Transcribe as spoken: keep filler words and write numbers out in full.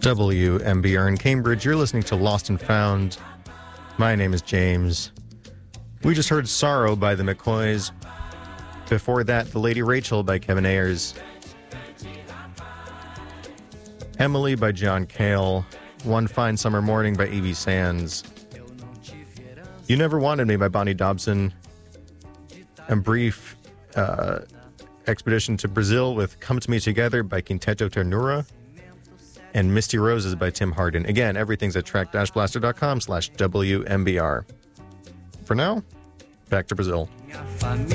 W M B R in Cambridge. You're listening to Lost and Found. My name is James. We just heard Sorrow by the McCoys. Before that, The Lady Rachel by Kevin Ayers. Emily by John Cale. One Fine Summer Morning by Evie Sands. You Never Wanted Me by Bonnie Dobson. A brief uh, expedition to Brazil with Come to Me Together by Quinteto Ternura. And Misty Roses by Tim Hardin. Again, everything's at track-blaster.com slash WMBR. For now, back to Brazil.